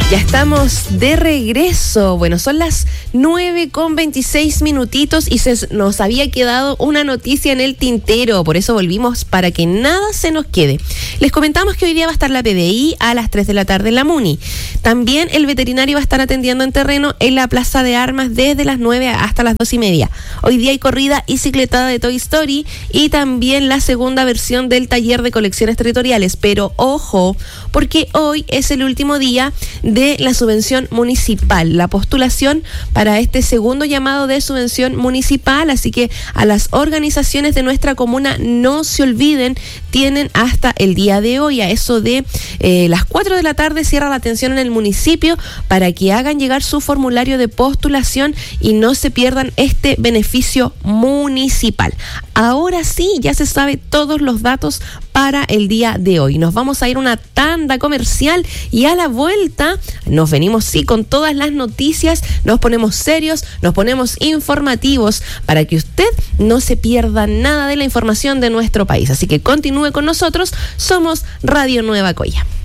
Ya estamos de regreso. Bueno, son las 9:26 y se nos había quedado una noticia en el tintero. Por eso volvimos para que nada se nos quede. Les comentamos que hoy día va a estar la PDI a las 3 de la tarde en la MUNI. También el veterinario va a estar atendiendo en terreno en la Plaza de Armas desde las 9 hasta las 2:30. Hoy día hay corrida y cicletada de Toy Story y también la segunda versión del taller de colecciones territoriales. Pero ojo, porque hoy es el último día de la subvención municipal, la postulación para este segundo llamado de subvención municipal, así que a las organizaciones de nuestra comuna no se olviden, tienen hasta el día de hoy, a eso de las 4 de la tarde cierra la atención en el municipio para que hagan llegar su formulario de postulación y no se pierdan este beneficio municipal. Ahora sí, ya se sabe todos los datos para el día de hoy. Nos vamos a ir a una tanda comercial y a la vuelta nos venimos con todas las noticias, nos ponemos serios, nos ponemos informativos para que usted no se pierda nada de la información de nuestro país. Así que continúe con nosotros, somos Radio Nueva Coya.